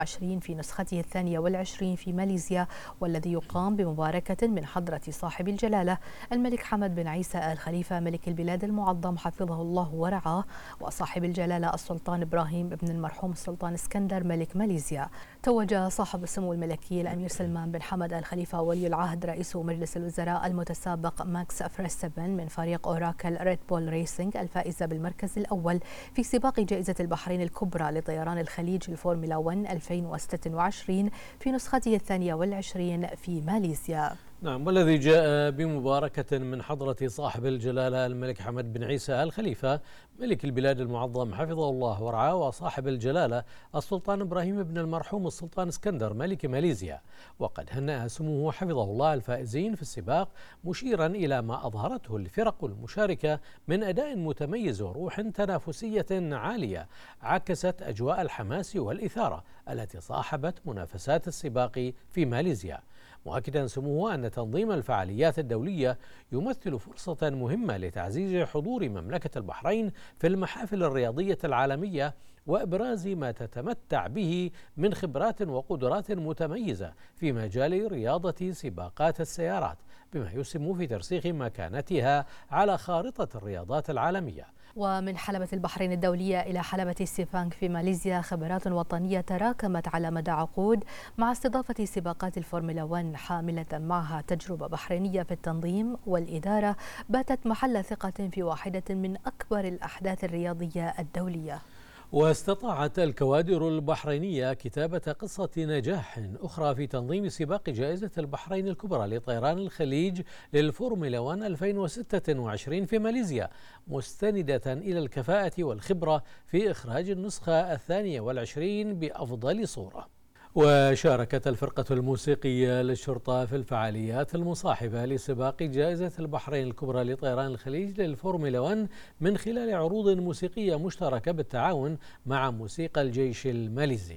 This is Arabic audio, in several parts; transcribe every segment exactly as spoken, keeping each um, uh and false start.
عشرين في نسخته الثانية والعشرين في ماليزيا، والذي يقام بمباركة من حضرة صاحب الجلالة الملك حمد بن عيسى آل خليفة ملك البلاد المعظم حفظه الله ورعاه، وصاحب الجلالة السلطان إبراهيم بن المرحوم السلطان اسكندر ملك ماليزيا. توج صاحب السمو الملكي الأمير سلمان بن حمد آل خليفة ولي العهد رئيس مجلس الوزراء المتسابق ماكس فريستبن من فريق أوراكل ريد بول ريسينج الفائزة بالمركز الأول في سباق جائزة البحرين الكبرى لطيران الخليج الفورمولا واحد ألفين وستة وعشرين في نسخته الثانية والعشرين في ماليزيا. نعم، والذي جاء بمباركة من حضرة صاحب الجلالة الملك حمد بن عيسى آل خليفة ملك البلاد المعظم حفظه الله ورعاه، وصاحب الجلالة السلطان إبراهيم بن المرحوم السلطان اسكندر ملك ماليزيا. وقد هنأ سموه حفظه الله الفائزين في السباق، مشيرا إلى ما أظهرته الفرق المشاركة من أداء متميز وروح تنافسية عالية عكست أجواء الحماس والإثارة التي صاحبت منافسات السباق في ماليزيا، مؤكدا سموه أن تنظيم الفعاليات الدولية يمثل فرصة مهمة لتعزيز حضور مملكة البحرين في المحافل الرياضية العالمية وإبراز ما تتمتع به من خبرات وقدرات متميزة في مجال رياضة سباقات السيارات، بما يسهم في ترسيخ مكانتها على خارطة الرياضات العالمية. ومن حلبة البحرين الدولية إلى حلبة سيبانغ في ماليزيا، خبرات وطنية تراكمت على مدى عقود مع استضافة سباقات الفورمولا واحد، حاملة معها تجربة بحرينية في التنظيم والإدارة باتت محل ثقة في واحدة من أكبر الأحداث الرياضية الدولية. واستطاعت الكوادر البحرينية كتابة قصة نجاح أخرى في تنظيم سباق جائزة البحرين الكبرى لطيران الخليج للفورمولا واحد ألفين وستة وعشرين في ماليزيا، مستندة إلى الكفاءة والخبرة في إخراج النسخة الثانية والعشرين بأفضل صورة. وشاركت الفرقة الموسيقية للشرطة في الفعاليات المصاحبة لسباق جائزة البحرين الكبرى لطيران الخليج للفورمولا واحد من خلال عروض موسيقية مشتركة بالتعاون مع موسيقى الجيش الماليزي.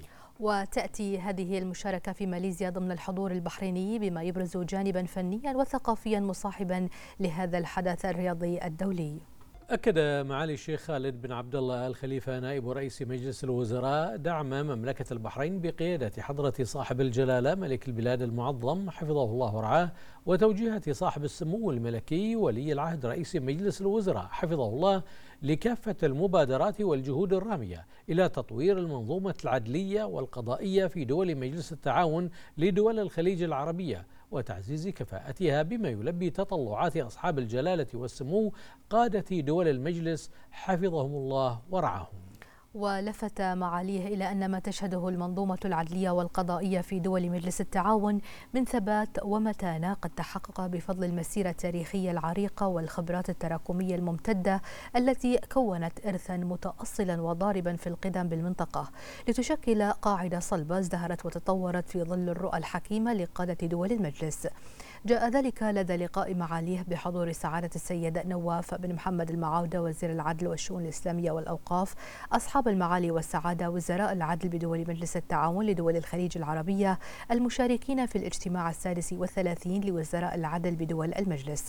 وتأتي هذه المشاركة في ماليزيا ضمن الحضور البحريني بما يبرز جانبا فنيا وثقافيا مصاحبا لهذا الحدث الرياضي الدولي. أكد معالي الشيخ خالد بن عبد الله آل خليفة نائب رئيس مجلس الوزراء دعم مملكة البحرين بقيادة حضرة صاحب الجلالة ملك البلاد المعظم حفظه الله ورعاه، وتوجيهات صاحب السمو الملكي ولي العهد رئيس مجلس الوزراء حفظه الله لكافة المبادرات والجهود الرامية إلى تطوير المنظومة العدلية والقضائية في دول مجلس التعاون لدول الخليج العربية وتعزيز كفاءتها بما يلبي تطلعات أصحاب الجلالة والسمو قادة دول المجلس حفظهم الله ورعاهم. ولفت معاليه إلى أن ما تشهده المنظومة العدلية والقضائية في دول مجلس التعاون من ثبات ومتانة قد تحقق بفضل المسيرة التاريخية العريقة والخبرات التراكمية الممتدة التي كونت إرثا متأصلا وضاربا في القدم بالمنطقة، لتشكل قاعدة صلبة ازدهرت وتطورت في ظل الرؤى الحكيمة لقادة دول المجلس. جاء ذلك لدى لقاء معاليه بحضور سعادة السيد نواف بن محمد المعاودة وزير العدل والشؤون الإسلامية والأوقاف، أصحاب المعالي والسعادة وزراء العدل بدول مجلس التعاون لدول الخليج العربية المشاركين في الاجتماع السادس والثلاثين لوزراء العدل بدول المجلس.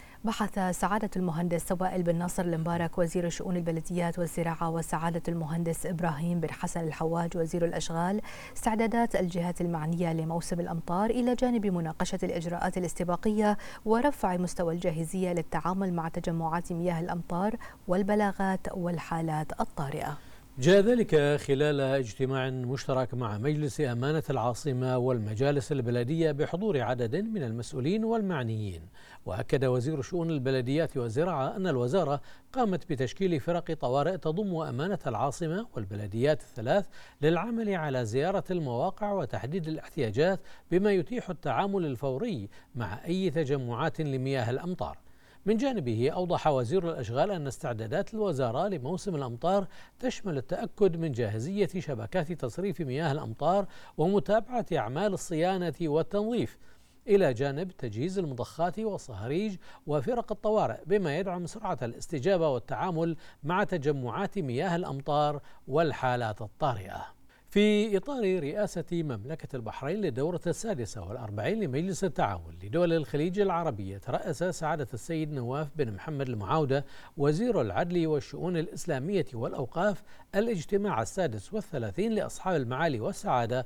بحث سعادة المهندس وائل بن ناصر المبارك وزير شؤون البلديات والزراعة وسعادة المهندس إبراهيم بن حسن الحواج وزير الأشغال استعدادات الجهات المعنية لموسم الأمطار، إلى جانب مناقشة الإجراءات الاستباقية ورفع مستوى الجاهزية للتعامل مع تجمعات مياه الأمطار والبلاغات والحالات الطارئة. جاء ذلك خلال اجتماع مشترك مع مجلس أمانة العاصمة والمجالس البلدية بحضور عدد من المسؤولين والمعنيين. وأكد وزير شؤون البلديات والزراعة أن الوزارة قامت بتشكيل فرق طوارئ تضم أمانة العاصمة والبلديات الثلاث للعمل على زيارة المواقع وتحديد الاحتياجات بما يتيح التعامل الفوري مع أي تجمعات لمياه الأمطار. من جانبه أوضح وزير الأشغال أن استعدادات الوزارة لموسم الأمطار تشمل التأكد من جاهزية شبكات تصريف مياه الأمطار ومتابعة أعمال الصيانة والتنظيف، إلى جانب تجهيز المضخات والصهاريج وفرق الطوارئ بما يدعم سرعة الاستجابة والتعامل مع تجمعات مياه الأمطار والحالات الطارئة. في إطار رئاسة مملكة البحرين للدورة السادسة والأربعين لمجلس التعاون لدول الخليج العربية، ترأس سعادة السيد نواف بن محمد المعاودة وزير العدل والشؤون الإسلامية والأوقاف الاجتماع السادس والثلاثين لأصحاب المعالي والسعادة